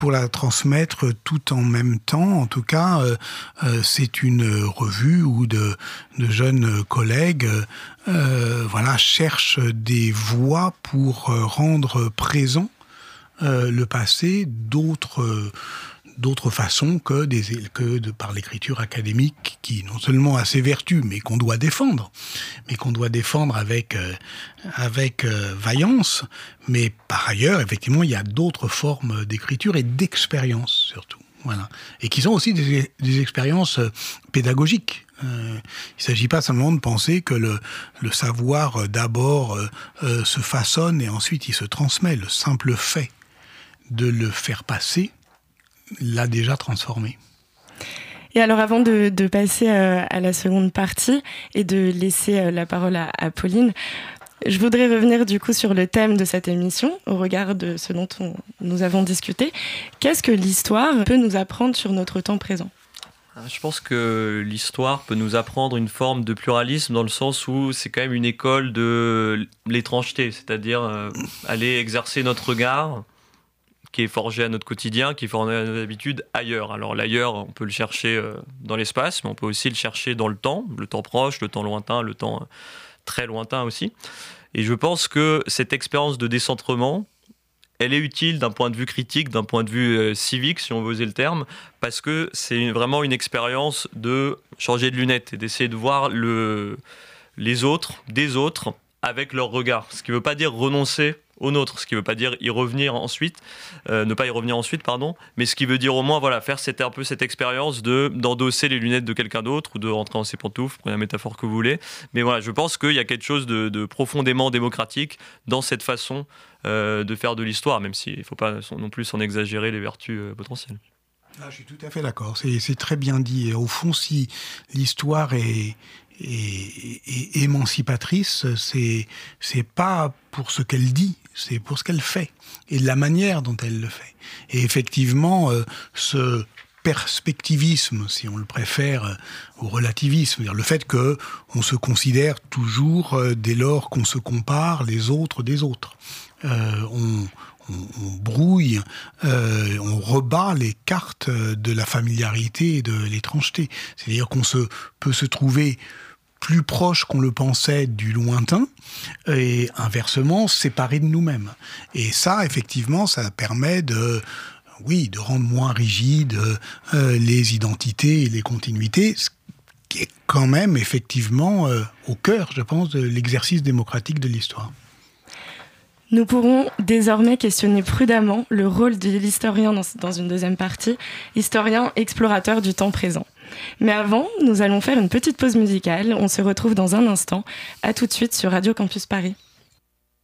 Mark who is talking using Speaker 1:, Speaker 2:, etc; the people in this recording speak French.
Speaker 1: pour la transmettre tout en même temps. En tout cas, c'est une revue où de jeunes collègues cherchent des voies pour rendre présent le passé d'autres façons que par l'écriture académique qui non seulement a ses vertus, mais qu'on doit défendre avec vaillance. Mais par ailleurs, effectivement, il y a d'autres formes d'écriture et d'expérience surtout. Voilà. Et qui sont aussi des expériences pédagogiques. Il ne s'agit pas simplement de penser que le savoir d'abord se façonne et ensuite il se transmet. Le simple fait de le faire passer l'a déjà transformé.
Speaker 2: Et alors avant de passer à la seconde partie et de laisser la parole à Pauline, je voudrais revenir du coup sur le thème de cette émission, au regard de ce dont nous avons discuté. Qu'est-ce que l'histoire peut nous apprendre sur notre temps présent ?
Speaker 3: Je pense que l'histoire peut nous apprendre une forme de pluralisme dans le sens où c'est quand même une école de l'étrangeté, c'est-à-dire aller exercer notre regard qui est forgé à notre quotidien, qui est forgé à nos habitudes ailleurs. Alors l'ailleurs, on peut le chercher dans l'espace, mais on peut aussi le chercher dans le temps proche, le temps lointain, le temps très lointain aussi. Et je pense que cette expérience de décentrement, elle est utile d'un point de vue critique, d'un point de vue civique, si on veut oser le terme, parce que c'est vraiment une expérience de changer de lunettes et d'essayer de voir les autres, des autres, avec leur regard. Ce qui ne veut pas dire renoncer au nôtre, ce qui ne veut pas dire y revenir ensuite, ne pas y revenir ensuite, mais ce qui veut dire au moins faire un peu cette expérience d'endosser les lunettes de quelqu'un d'autre ou de rentrer dans ses pantoufles, prenez la métaphore que vous voulez. Mais voilà, je pense qu'il y a quelque chose de profondément démocratique dans cette façon de faire de l'histoire, même s'il ne faut pas non plus en exagérer les vertus potentielles.
Speaker 1: Là, je suis tout à fait d'accord, c'est très bien dit. Et au fond, si l'histoire est émancipatrice, c'est pas pour ce qu'elle dit, c'est pour ce qu'elle fait et la manière dont elle le fait. Et effectivement, ce perspectivisme, si on le préfère, au relativisme, c'est-à-dire le fait que on se considère toujours dès lors qu'on se compare les autres des autres. On brouille, on rebat les cartes de la familiarité et de l'étrangeté. C'est-à-dire qu'on peut se trouver plus proche qu'on le pensait du lointain, et inversement, séparé de nous-mêmes. Et ça, effectivement, ça permet de rendre moins rigides les identités et les continuités, ce qui est quand même, effectivement, au cœur, je pense, de l'exercice démocratique de l'histoire.
Speaker 2: Nous pourrons désormais questionner prudemment le rôle de l'historien dans une deuxième partie, historien explorateur du temps présent. Mais avant, nous allons faire une petite pause musicale. On se retrouve dans un instant. À tout de suite sur Radio Campus Paris.